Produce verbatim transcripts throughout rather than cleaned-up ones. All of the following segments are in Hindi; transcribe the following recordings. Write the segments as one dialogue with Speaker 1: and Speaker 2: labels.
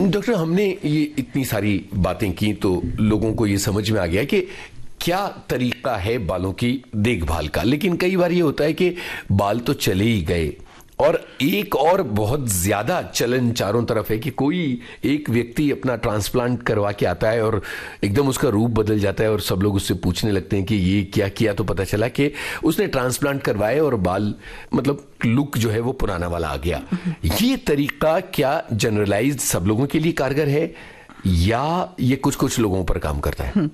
Speaker 1: डॉक्टर, हमने ये इतनी सारी बातें की तो लोगों को ये समझ में आ गया कि क्या तरीका है बालों की देखभाल का, लेकिन कई बार ये होता है कि बाल तो चले ही गए और एक और बहुत ज्यादा चलन चारों तरफ है कि कोई एक व्यक्ति अपना ट्रांसप्लांट करवा के आता है और एकदम उसका रूप बदल जाता है और सब लोग उससे पूछने लगते हैं कि ये क्या किया, तो पता चला कि उसने ट्रांसप्लांट करवाए और बाल मतलब लुक जो है वो पुराना वाला आ गया। ये तरीका क्या जनरलाइज्ड सब लोगों के लिए कारगर है या ये कुछ कुछ लोगों पर काम करता है?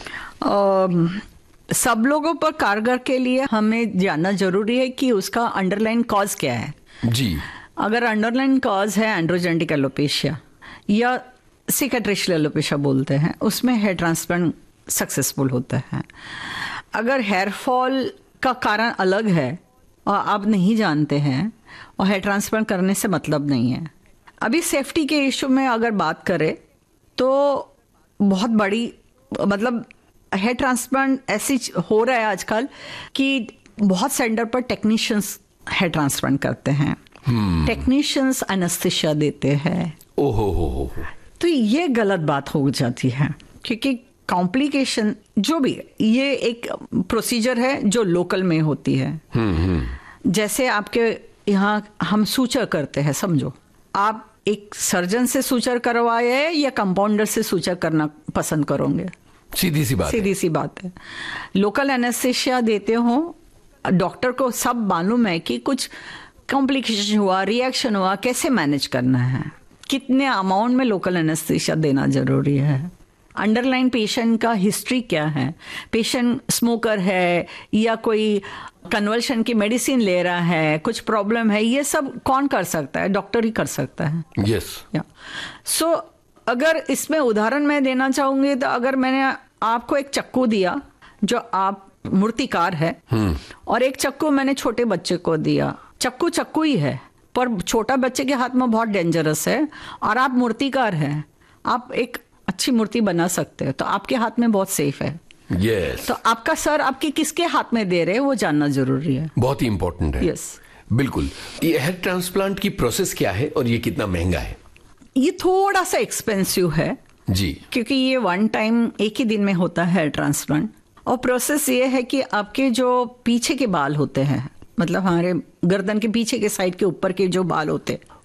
Speaker 2: um... सब लोगों पर कारगर के लिए हमें जानना जरूरी है कि उसका अंडरलाइन कॉज क्या है
Speaker 1: जी।
Speaker 2: अगर अंडरलाइन कॉज है एंड्रोजेनिक एलोपेशिया या सिकाट्रिशियल एलोपेशिया बोलते हैं, उसमें हेयर ट्रांसप्लांट सक्सेसफुल होता है। अगर हेयर फॉल का कारण अलग है और आप नहीं जानते हैं और हेयर ट्रांसप्लांट करने से मतलब नहीं है। अभी सेफ्टी के इशू में अगर बात करें तो बहुत बड़ी मतलब हेयर ट्रांसप्लांट ऐसी हो रहा है आजकल कि बहुत सेंटर पर टेक्नीशियंस हेयर ट्रांसप्लांट करते हैं, टेक्नीशियंस एनेस्थीसिया देते हैं।
Speaker 1: ओहो हो हो
Speaker 2: तो ये गलत बात हो जाती है क्योंकि कॉम्प्लिकेशन जो भी ये एक प्रोसीजर है जो लोकल में होती है। जैसे आपके यहाँ हम सूचर करते हैं, समझो आप एक सर्जन से सूचर करवाए या कंपाउंडर से सूचर करना पसंद करोगे?
Speaker 1: सीधी सी बात
Speaker 2: सीधी सी बात है। लोकल एनेस्थीसिया देते हो, डॉक्टर को सब मालूम है कि कुछ कॉम्प्लिकेशन हुआ, रिएक्शन हुआ, कैसे मैनेज करना है, कितने अमाउंट में लोकल एनेस्थीसिया देना जरूरी है, अंडरलाइन पेशेंट का हिस्ट्री क्या है, पेशेंट स्मोकर है या कोई कन्वर्शन की मेडिसिन ले रहा है, कुछ प्रॉब्लम है, ये सब कौन कर सकता है? डॉक्टर ही कर सकता है।
Speaker 1: यस
Speaker 2: या सो अगर इसमें उदाहरण मैं देना चाहूंगी तो अगर मैंने आपको एक चक्कू दिया जो आप मूर्तिकार है और एक चक्कू मैंने छोटे बच्चे को दिया, चक्कू चक्कू ही है पर छोटा बच्चे के हाथ में बहुत डेंजरस है और आप मूर्तिकार हैं, आप एक अच्छी मूर्ति बना सकते हो तो आपके हाथ में बहुत सेफ है।
Speaker 1: yes.
Speaker 2: तो आपका सर आपके किसके हाथ में दे रहे हैं वो जानना जरूरी है,
Speaker 1: बहुत ही इंपॉर्टेंट है।
Speaker 2: यस
Speaker 1: बिल्कुल। ये हेयर ट्रांसप्लांट की प्रोसेस क्या है और ये कितना महंगा है?
Speaker 2: ये थोड़ा सा एक्सपेंसिव है
Speaker 1: जी,
Speaker 2: क्योंकि ये वन टाइम एक ही दिन में होता है हेयर ट्रांसप्लांट। और प्रोसेस ये है कि आपके जो पीछे के बाल होते हैं, मतलब हमारे गर्दन के पीछे के साइड के ऊपर के जो बाल होते हैं,